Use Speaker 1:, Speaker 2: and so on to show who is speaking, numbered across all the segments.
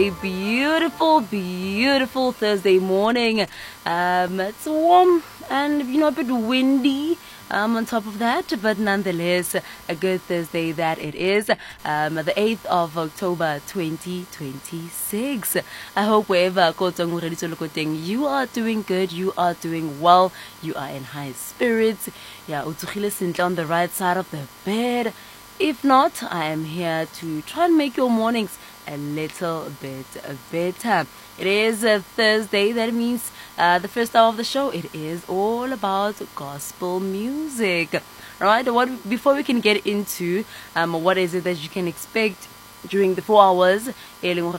Speaker 1: A beautiful, beautiful Thursday morning. It's warm and a bit windy. On top of that, but nonetheless, a good Thursday that it is. The 8th of October 2026. I hope wherever you are doing good, you are doing well, you are in high spirits. Yeah, on the right side of the bed. If not, I am here to try and make your mornings a little bit better. It is a Thursday. That means the first hour of the show, it is all about gospel music. Right? Before we can get into what is it that you can expect during the 4 hours, right here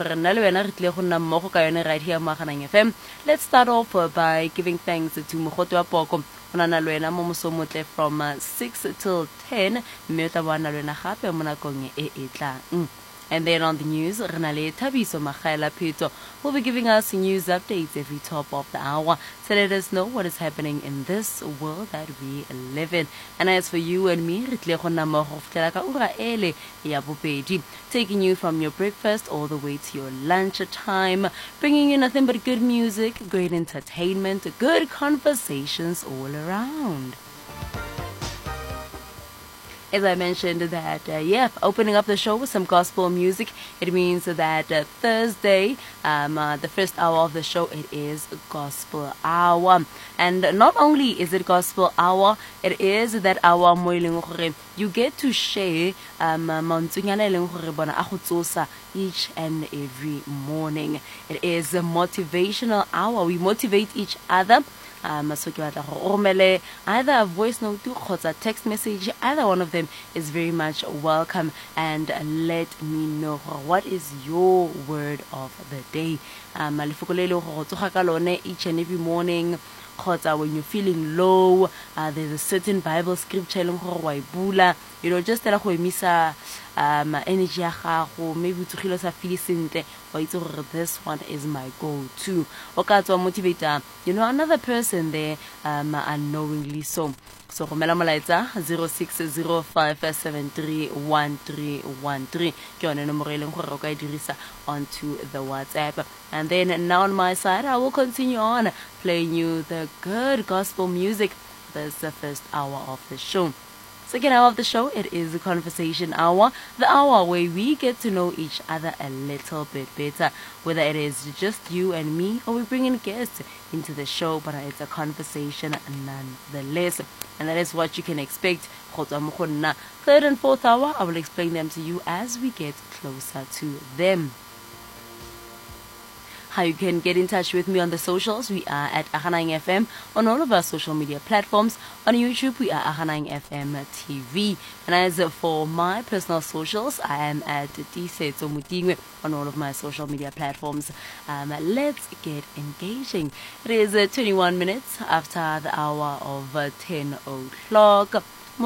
Speaker 1: FM. Let's start off by giving thanks to Mogote wa Poko from 6 till 10. And then on the news, Renale Tabiso Machaela Pito will be giving us news updates every top of the hour to let us know what is happening in this world that we live in. And as for you and me, taking you from your breakfast all the way to your lunch time, bringing you nothing but good music, great entertainment, good conversations all around. As I mentioned that, opening up the show with some gospel music, it means that Thursday, the first hour of the show, it is Gospel Hour. And not only is it Gospel Hour, it is that hour you get to share each and every morning. It is a motivational hour. We motivate each other. Either a voice note or a text message, either one of them is very much welcome. And let me know what is your word of the day. Each and every morning, when you're feeling low, there's a certain Bible scripture, just tell misa energy, maybe to heal us this one is my go-to. Motivator, another person there, unknowingly so. So, Melamalaiza 0605731313 onto the WhatsApp. And then now on my side, I will continue on playing you the good gospel music. That's the first hour of the show. Second hour of the show, it is the conversation hour, the hour where we get to know each other a little bit better, whether it is just you and me or we bring in guests into the show, but it's a conversation nonetheless. And that is what you can expect. Third and fourth hour, I will explain them to you as we get closer to them. How you can get in touch with me on the socials. We are at Ahanang FM on all of our social media platforms. On YouTube, we are Ahanang FM TV. And as for my personal socials, I am at Tisetso Mutingwe on all of my social media platforms. Let's get engaging. It is 21 minutes after the hour of 10 o'clock.